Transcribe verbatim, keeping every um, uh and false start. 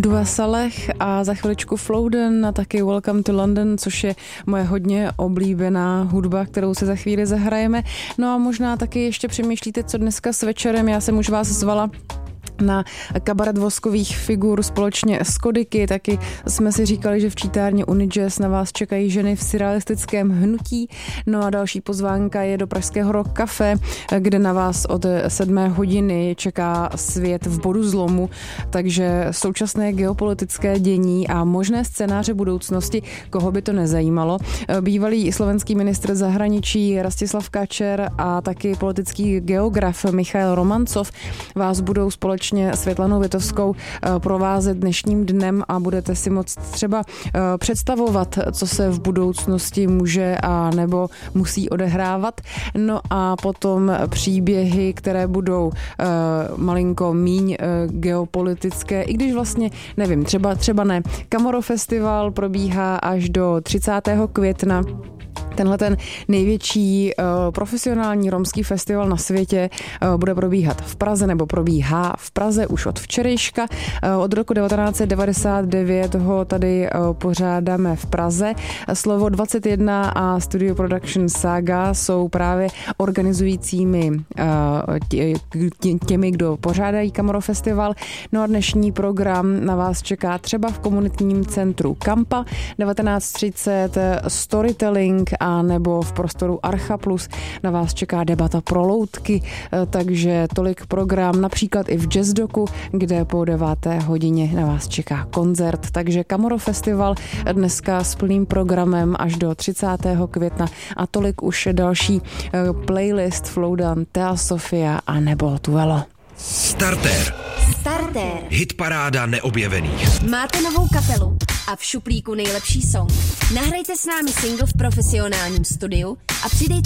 Dua Saleh a za chviličku Flowden a taky Welcome to London, což je moje hodně oblíbená hudba, kterou se za chvíli zahrajeme. No a možná taky ještě přemýšlíte, co dneska s večerem. Já jsem už vás zvala na kabaret voskových figur společně s Kodiky. Taky jsme si říkali, že v čítárně Unijazz na vás čekají ženy v surrealistickém hnutí. No a další pozvánka je do pražského Rock Café, kde na vás od sedmé hodiny čeká svět v bodu zlomu, takže současné geopolitické dění a možné scénáře budoucnosti, koho by to nezajímalo. Bývalý slovenský ministr zahraničí Rastislav Káčer a taky politický geograf Michail Romancov vás budou společně Světlanou Vitovskou provázet dnešním dnem a budete si moct třeba představovat, co se v budoucnosti může a nebo musí odehrávat. No a potom příběhy, které budou uh, malinko míň uh, geopolitické, i když vlastně, nevím, třeba, třeba ne. Kamoro Festival probíhá až do třicátého května. Tenhle ten největší uh, profesionální romský festival na světě uh, bude probíhat v Praze, nebo probíhá v Praze už od včerejška. Uh, od roku devatenáct set devadesát devět ho tady uh, pořádáme v Praze. Slovo dvacet jedna a Studio Production Saga jsou právě organizujícími uh, tě, tě, těmi, kdo pořádají Kamoro Festival. No a dnešní program na vás čeká třeba v komunitním centru Kampa devatenáct třicet Storytelling a nebo v prostoru Archa Plus na vás čeká debata pro loutky, takže tolik program, například i v Jazzdoku, kde po deváté hodině na vás čeká koncert, takže Kamoro Festival dneska s plným programem až do třicátého května a tolik už další playlist Flowden, Thea Sofia a nebo Tuelo. Starter. Starter. Hitparáda neobjevených. Máte novou kapelu a v šuplíku nejlepší song. Nahrajte s námi single v profesionálním studiu a přidejte